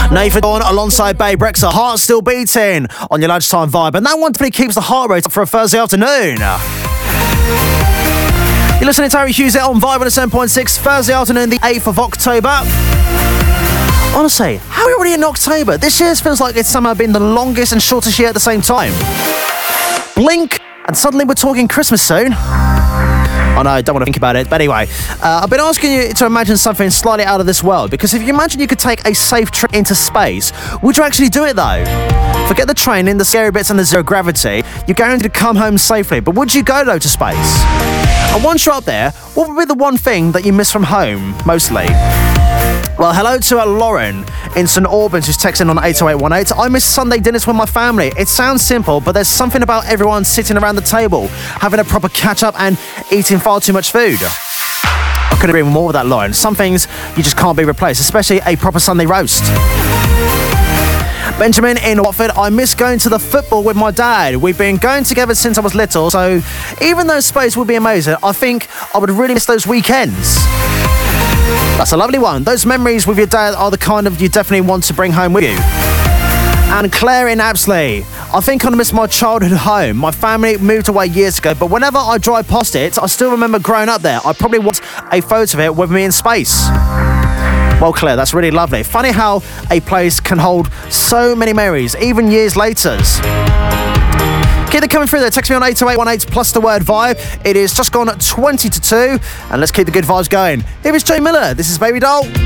Nathan Dawn alongside Babe Rexha, Heart Still Beating on your lunchtime vibe. And that one definitely keeps the heart rate up for a Thursday afternoon. You're listening to Harry Hughes on Vibe on a 7.6, Thursday afternoon, the 8th of October. Honestly, how are we already in October? This year feels like it's somehow been the longest and shortest year at the same time. Blink, and suddenly we're talking Christmas soon. Oh no, I don't want to think about it. But anyway, I've been asking you to imagine something slightly out of this world, because if you imagine you could take a safe trip into space, would you actually do it though? Forget the training, the scary bits and the zero gravity. You're guaranteed to come home safely, but would you go though to space? And once you're up there, what would be the one thing that you miss from home, mostly? Well, hello to Lauren in St Albans who's texting on 80818. I miss Sunday dinners with my family. It sounds simple, but there's something about everyone sitting around the table, having a proper catch-up and eating far too much food. I couldn't agree more with that, Lauren. Some things you just can't be replaced, especially a proper Sunday roast. Benjamin in Watford, I miss going to the football with my dad. We've been going together since I was little, so even though space would be amazing, I think I would really miss those weekends. That's a lovely one. Those memories with your dad are the kind of you definitely want to bring home with you. And Claire in Apsley, I think I miss my childhood home. My family moved away years ago, but whenever I drive past it, I still remember growing up there. I probably want a photo of it with me in space. Well, Claire, that's really lovely. Funny how a place can hold so many memories, even years later. Keep it coming through there. Text me on 80818 plus the word vibe. It is just gone 20 to 2, and let's keep the good vibes going. Here is Jay Miller. This is Baby Doll.